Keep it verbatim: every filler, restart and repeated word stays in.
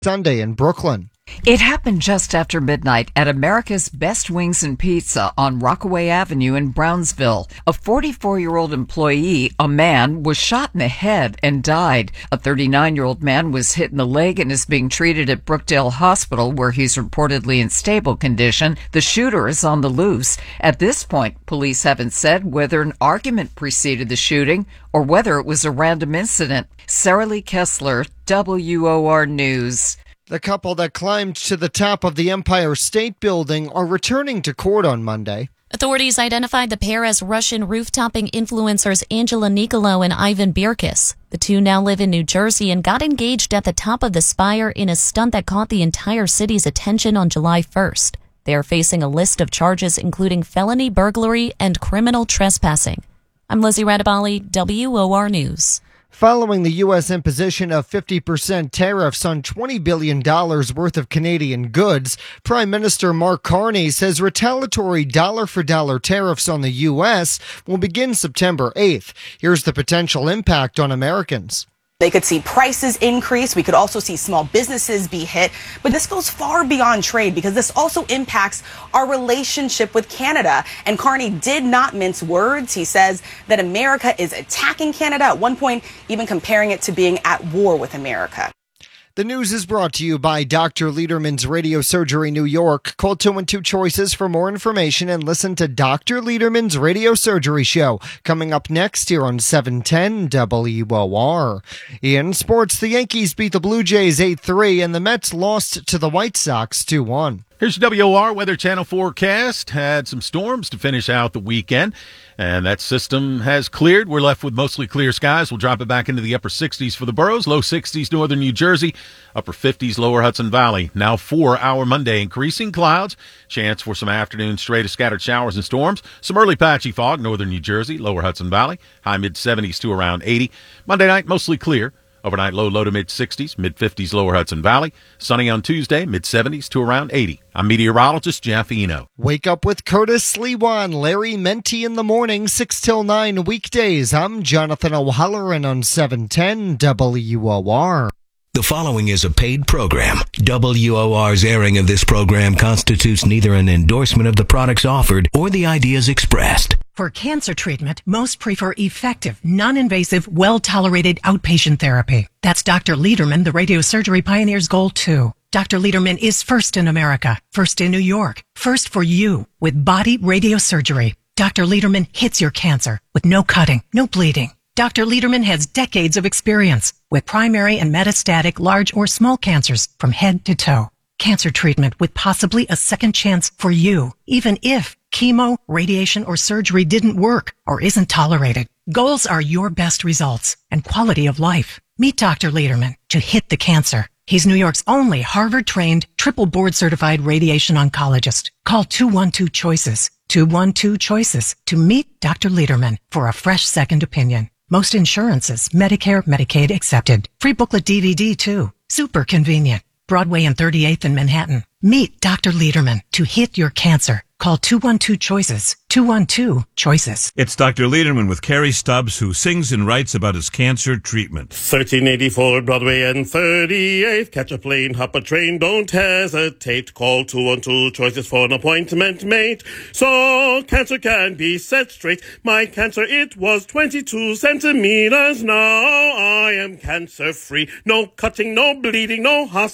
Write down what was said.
Sunday in Brooklyn. It happened just after midnight at America's Best Wings and Pizza on Rockaway Avenue in Brownsville. A forty-four-year-old employee, a man, was shot in the head and died. A thirty-nine-year-old man was hit in the leg and is being treated at Brookdale Hospital, where he's reportedly in stable condition. The shooter is on the loose. At this point, police haven't said whether an argument preceded the shooting or whether it was a random incident. Sarah Lee Kessler, W O R News. The couple that climbed to the top of the Empire State Building are returning to court on Monday. Authorities identified the pair as Russian roof-topping influencers Angela Nicolo and Ivan Birkis. The two now live in New Jersey and got engaged at the top of the spire in a stunt that caught the entire city's attention on July first. They are facing a list of charges including felony burglary and criminal trespassing. I'm Lizzie Radabali, W O R News. Following the U S imposition of fifty percent tariffs on twenty billion dollars worth of Canadian goods, Prime Minister Mark Carney says retaliatory dollar-for-dollar tariffs on the U S will begin September eighth. Here's the potential impact on Americans. They could see prices increase. We could also see small businesses be hit. But this goes far beyond trade because this also impacts our relationship with Canada. And Carney did not mince words. He says that America is attacking Canada, at one point even comparing it to being at war with America. The news is brought to you by Doctor Lederman's Radio Surgery New York. Call two one two choices for more information and listen to Doctor Lederman's Radio Surgery Show. Coming up next here on seven ten W O R. In sports, the Yankees beat the Blue Jays eight three and the Mets lost to the White Sox two one. Here's your W O R Weather Channel forecast. Had some storms to finish out the weekend, and that system has cleared. We're left with mostly clear skies. We'll drop it back into the upper sixties for the boroughs, low sixties northern New Jersey, upper fifties lower Hudson Valley. Now for our Monday, increasing clouds, chance for some afternoon stray to scattered showers and storms, some early patchy fog, northern New Jersey, lower Hudson Valley, high mid-seventies to around eighty. Monday night, mostly clear. Overnight low, low to mid-sixties, mid-fifties lower Hudson Valley. Sunny on Tuesday, mid-seventies to around eighty. I'm meteorologist Jeff Eno. Wake up with Curtis Sliwan, Larry Menti in the morning, six till nine weekdays. I'm Jonathan O'Halloran on seven ten W O R. The following is a paid program. W O R's airing of this program constitutes neither an endorsement of the products offered or the ideas expressed. For cancer treatment, most prefer effective, non-invasive, well-tolerated outpatient therapy. That's Doctor Lederman, the radiosurgery pioneer's goal, too. Doctor Lederman is first in America, first in New York, first for you with body radiosurgery. Doctor Lederman hits your cancer with no cutting, no bleeding. Doctor Lederman has decades of experience with primary and metastatic large or small cancers from head to toe. Cancer treatment with possibly a second chance for you, even if chemo, radiation, or surgery didn't work or isn't tolerated. Goals are your best results and quality of life. Meet Doctor Lederman to hit the cancer. He's New York's only Harvard-trained, triple board-certified radiation oncologist. Call two one two choices, two one two choices to meet Doctor Lederman for a fresh second opinion. Most insurances, Medicare, Medicaid accepted. Free booklet D V D too. Super convenient. Broadway and thirty-eighth in Manhattan. Meet Doctor Lederman to hit your cancer. Call two one two choices, two one two choices. It's Doctor Lederman with Kerry Stubbs, who sings and writes about his cancer treatment. thirteen eighty-four Broadway and thirty-eighth. Catch a plane, hop a train, don't hesitate. Call two one two choices for an appointment made. So cancer can be set straight. My cancer, it was twenty-two centimeters. Now I am cancer free. No cutting, no bleeding, no hospital.